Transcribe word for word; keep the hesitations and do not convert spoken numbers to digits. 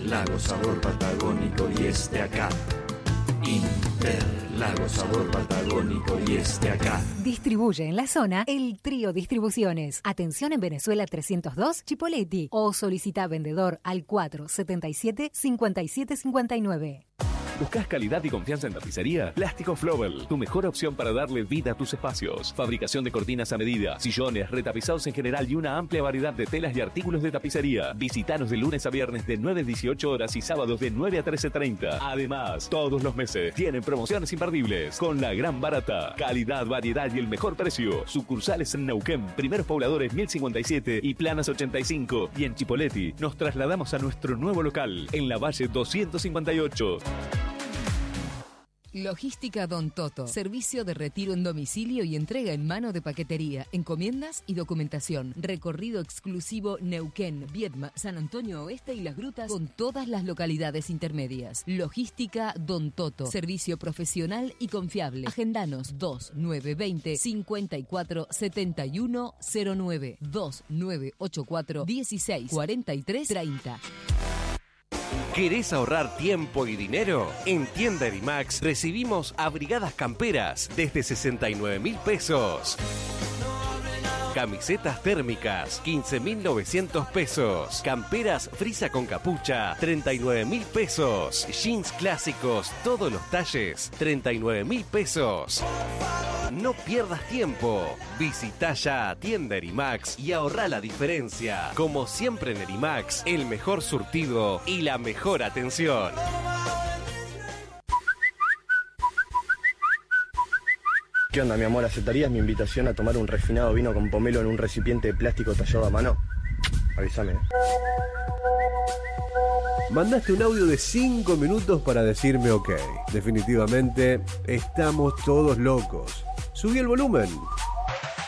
Interlagos, sabor patagónico y este acá. Interlagos, sabor patagónico y este acá. Distribuye en la zona el Trío Distribuciones. Atención en Venezuela trescientos dos, Chipoleti. O solicita vendedor al cuatro setenta y siete, cincuenta y siete cincuenta y nueve. ¿Buscas calidad y confianza en tapicería? Plástico Flowell, tu mejor opción para darle vida a tus espacios. Fabricación de cortinas a medida, sillones, retapizados en general y una amplia variedad de telas y artículos de tapicería. Visítanos de lunes a viernes de nueve a dieciocho horas y sábados de nueve a trece treinta. Además, todos los meses tienen promociones imperdibles con la gran barata. Calidad, variedad y el mejor precio. Sucursales en Neuquén, Primeros Pobladores mil cincuenta y siete y Planas ochenta y cinco. Y en Chipoleti nos trasladamos a nuestro nuevo local en la Valle doscientos cincuenta y ocho. Logística Don Toto. Servicio de retiro en domicilio y entrega en mano de paquetería, encomiendas y documentación. Recorrido exclusivo Neuquén, Viedma, San Antonio Oeste y Las Grutas con todas las localidades intermedias. Logística Don Toto. Servicio profesional y confiable. Agendanos dos nueve dos cero, cinco cuatro siete uno cero nueve dos nueve ocho cuatro dieciséis cuarenta y tres treinta. ¿Querés ahorrar tiempo y dinero? En Tienda Erimax recibimos abrigadas camperas desde sesenta y nueve mil pesos. Camisetas térmicas, quince mil novecientos pesos. Camperas frisa con capucha, treinta y nueve mil pesos. Jeans clásicos, todos los talles, treinta y nueve mil pesos. No pierdas tiempo. Visita ya Tienda Erimax y ahorra la diferencia. Como siempre en Erimax, el mejor surtido y la mejor atención. ¿Qué onda, mi amor? ¿Aceptarías mi invitación a tomar un refinado vino con pomelo en un recipiente de plástico tallado a mano? Avísame. Mandaste un audio de cinco minutos para decirme ok. Definitivamente, estamos todos locos. Subí el volumen.